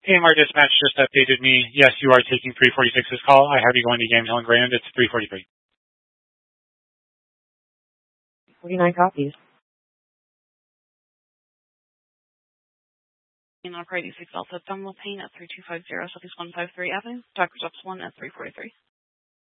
AMR Dispatch just updated me. Yes, you are taking 346's call. I have you going to Gametown Grand. It's 343. 49 copies. Operating 6 Alpha Abdominal Pain at 3250 Southeast 153 Avenue. Doctor's Office 1 at 343.